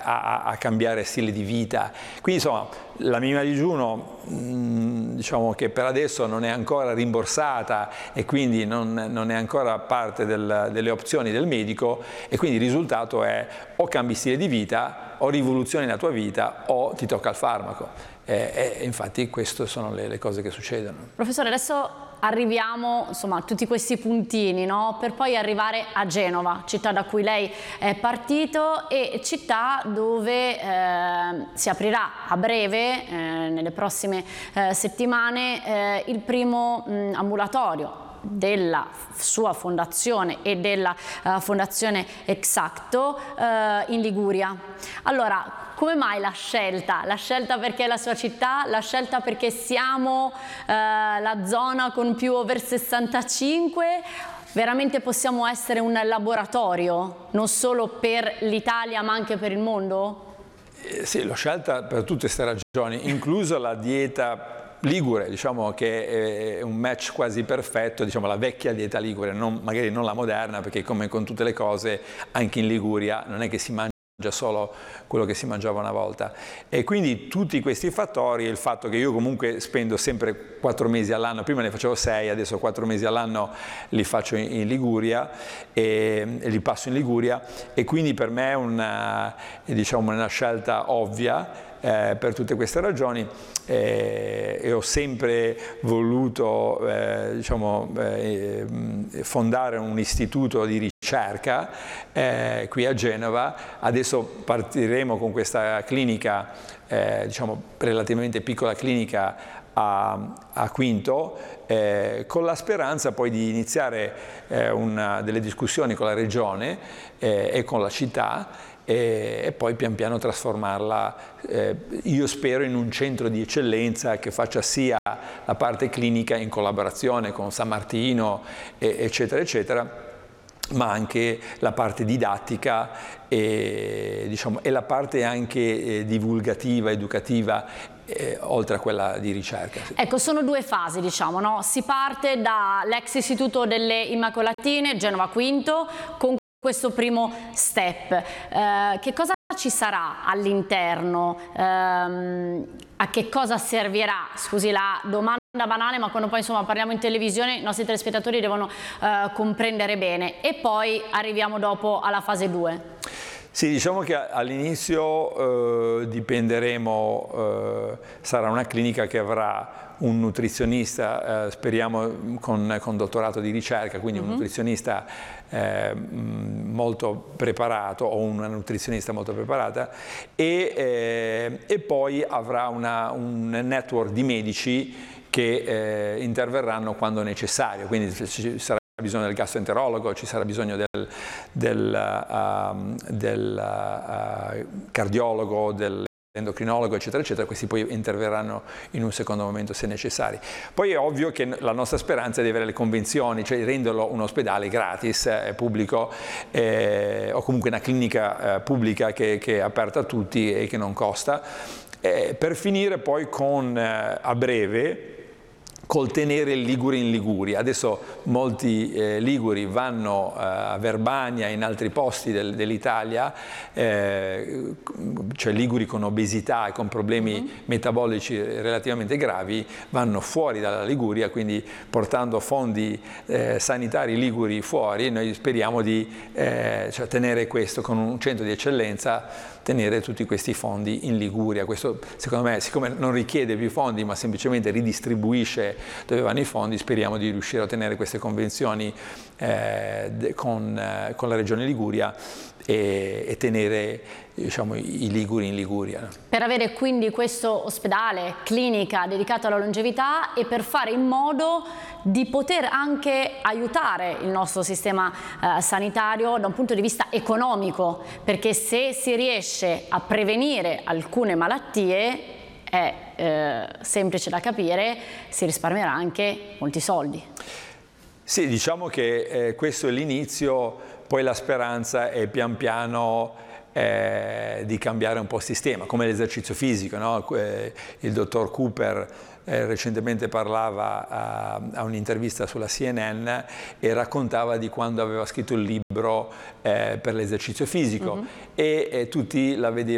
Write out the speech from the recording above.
a cambiare stile di vita. Quindi insomma la minima digiuno diciamo che per adesso non è ancora rimborsata e quindi non è ancora parte delle opzioni del medico, e quindi il risultato è o cambi stile di vita o rivoluzioni la tua vita o ti tocca il farmaco. Infatti queste sono le cose che succedono. Professore, adesso arriviamo insomma a tutti questi puntini, no? Per poi arrivare a Genova, città da cui lei è partito e città dove si aprirà a breve, nelle prossime settimane, il primo ambulatorio della sua fondazione e della fondazione Exacto in Liguria. Allora, come mai la scelta? La scelta perché è la sua città? La scelta perché siamo la zona con più over 65? Veramente possiamo essere un laboratorio, non solo per l'Italia ma anche per il mondo? Sì, l'ho scelta per tutte queste ragioni, inclusa la dieta ligure, diciamo che è un match quasi perfetto, diciamo la vecchia dieta ligure, magari non la moderna, perché come con tutte le cose anche in Liguria non è che si mangia solo quello che si mangiava una volta, e quindi tutti questi fattori, il fatto che io comunque spendo sempre 4 mesi all'anno, prima ne facevo 6, adesso 4 mesi all'anno li faccio in Liguria e li passo in Liguria, e quindi per me è diciamo, una scelta ovvia. Per tutte queste ragioni e ho sempre voluto diciamo, fondare un istituto di ricerca qui a Genova. Adesso partiremo con questa clinica, diciamo relativamente piccola clinica a Quinto, con la speranza poi di iniziare delle discussioni con la regione e con la città, e poi pian piano trasformarla, io spero, in un centro di eccellenza che faccia sia la parte clinica in collaborazione con San Martino, eccetera, eccetera, ma anche la parte didattica diciamo, e la parte anche divulgativa, educativa, oltre a quella di ricerca. Ecco, sono due fasi, diciamo, no? Si parte dall'ex Istituto delle Immacolatine, Genova Quinto, con questo primo step. Che cosa ci sarà all'interno? A che cosa servirà? Scusi la domanda banale, ma quando poi insomma parliamo in televisione i nostri telespettatori devono comprendere bene. E poi arriviamo dopo alla fase 2. Sì, diciamo che all'inizio dipenderemo, sarà una clinica che avrà un nutrizionista, speriamo con dottorato di ricerca, quindi un nutrizionista molto preparato o una nutrizionista molto preparata, e poi avrà un network di medici che interverranno quando necessario, quindi ci sarà bisogno del gastroenterologo, ci sarà bisogno del cardiologo, dell'endocrinologo, eccetera, eccetera. Questi poi interverranno in un secondo momento se necessari. Poi è ovvio che la nostra speranza è di avere le convenzioni, cioè di renderlo un ospedale gratis, pubblico, o comunque una clinica pubblica che è aperta a tutti e che non costa, per finire poi con, a breve, col tenere il Ligure in Liguria. Adesso molti liguri vanno a Verbania e in altri posti dell'Italia, cioè liguri con obesità e con problemi metabolici relativamente gravi, vanno fuori dalla Liguria, quindi portando fondi sanitari liguri fuori. Noi speriamo di cioè tenere questo con un centro di eccellenza, tenere tutti questi fondi in Liguria. Questo secondo me, siccome non richiede più fondi ma semplicemente ridistribuisce dove vanno i fondi, speriamo di riuscire a ottenere queste convenzioni con la Regione Liguria e tenere, diciamo, i liguri in Liguria. Per avere quindi questo ospedale, clinica dedicato alla longevità, e per fare in modo di poter anche aiutare il nostro sistema sanitario da un punto di vista economico, perché se si riesce a prevenire alcune malattie, è semplice da capire, si risparmierà anche molti soldi. Sì, diciamo che questo è l'inizio, poi la speranza è pian piano di cambiare un po' il sistema, come l'esercizio fisico, no? Il dottor Cooper recentemente parlava a un'intervista sulla CNN e raccontava di quando aveva scritto il libro per l'esercizio fisico, e tutti la vedevano